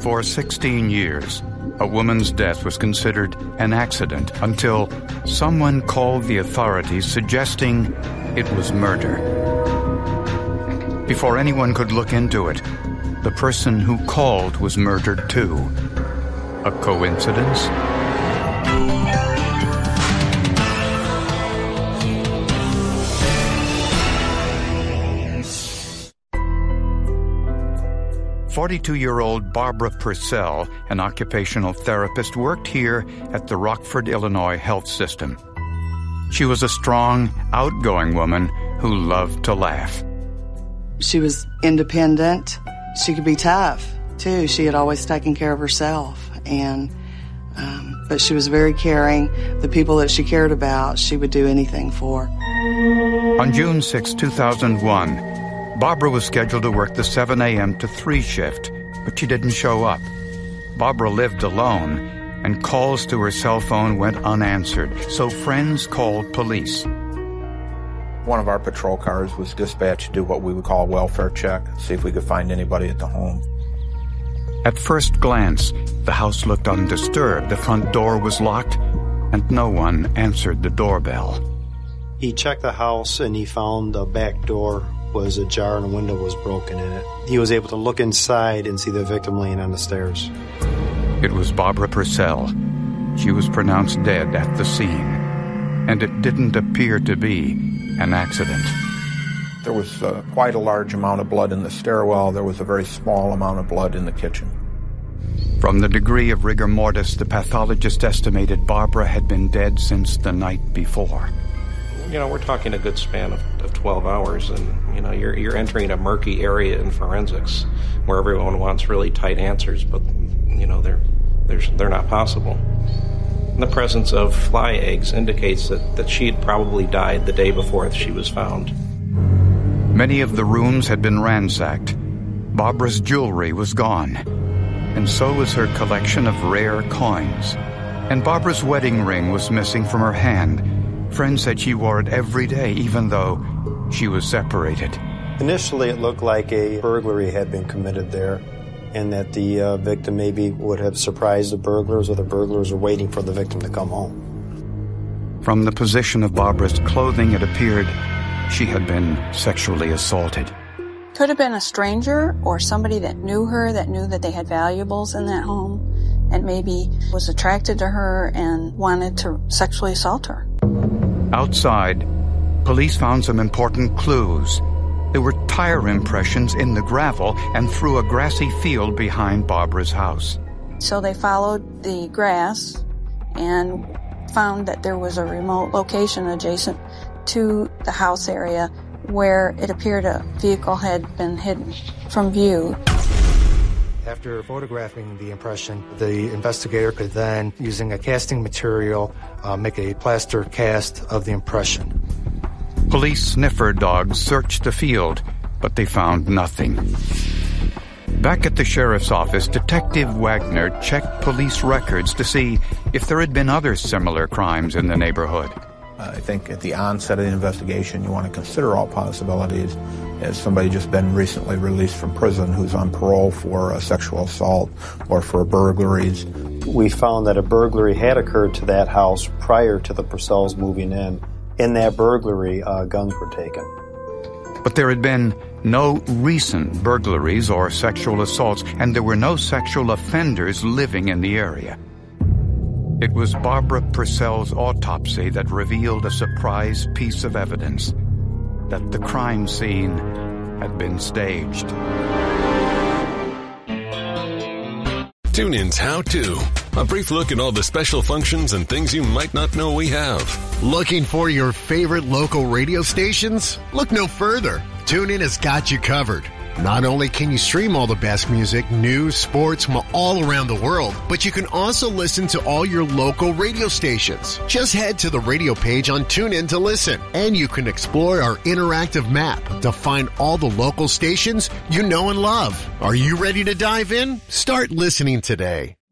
For 16 years, a woman's death was considered an accident until someone called the authorities suggesting it was murder. Before anyone could look into it, the person who called was murdered too. A coincidence? "42-year-old Barbara Purcell, an occupational therapist, worked here at the Rockford, Illinois health system. She was a strong, outgoing woman who loved to laugh. She was independent. She could be tough, too. She had always taken care of herself, but she was very caring. The people that she cared about, she would do anything for. On June 6, 2001, Barbara was scheduled to work the 7 a.m. to 3 shift, but she didn't show up. Barbara lived alone, and calls to her cell phone went unanswered, so friends called police. One of our patrol cars was dispatched to do what we would call a welfare check, see if we could find anybody at the home. At first glance, the house looked undisturbed. The front door was locked, and no one answered the doorbell. He checked the house, and he found the back door was ajar and a window was broken in it. He was able to look inside and see the victim laying on the stairs. It was Barbara Purcell. She was pronounced dead at the scene, and it didn't appear to be an accident. There was quite a large amount of blood in the stairwell. There was a very small amount of blood in the kitchen. From the degree of rigor mortis, the pathologist estimated Barbara had been dead since the night before. You know, we're talking a good span of 12 hours, and, you know, you're entering a murky area in forensics where everyone wants really tight answers, but, you know, they're not possible. The presence of fly eggs indicates that she had probably died the day before she was found. Many of the rooms had been ransacked. Barbara's jewelry was gone, and so was her collection of rare coins. And Barbara's wedding ring was missing from her hand. Friends said she wore it every day, even though she was separated. Initially, it looked like a burglary had been committed there, and that the victim maybe would have surprised the burglars, or the burglars were waiting for the victim to come home. From the position of Barbara's clothing, it appeared she had been sexually assaulted. Could have been a stranger or somebody that knew her, that knew that they had valuables in that home, and maybe was attracted to her and wanted to sexually assault her. Outside, police found some important clues. There were tire impressions in the gravel and through a grassy field behind Barbara's house. So they followed the grass and found that there was a remote location adjacent to the house area where it appeared a vehicle had been hidden from view. After photographing the impression, the investigator could then, using a casting material, make a plaster cast of the impression. Police sniffer dogs searched the field, but they found nothing. Back at the sheriff's office, Detective Wagner checked police records to see if there had been other similar crimes in the neighborhood. I think at the onset of the investigation, you want to consider all possibilities. As somebody just been recently released from prison who's on parole for a sexual assault or for burglaries. We found that a burglary had occurred to that house prior to the Purcells moving in. In that burglary, guns were taken. But there had been no recent burglaries or sexual assaults, and there were no sexual offenders living in the area. It was Barbara Purcell's autopsy that revealed a surprise piece of evidence, that the crime scene had been staged. TuneIn's How To. A brief look at all the special functions and things you might not know we have. Looking for your favorite local radio stations? Look no further. TuneIn has got you covered. Not only can you stream all the best music, news, sports from all around the world, but you can also listen to all your local radio stations. Just head to the radio page on TuneIn to listen, and you can explore our interactive map to find all the local stations you know and love. Are you ready to dive in? Start listening today.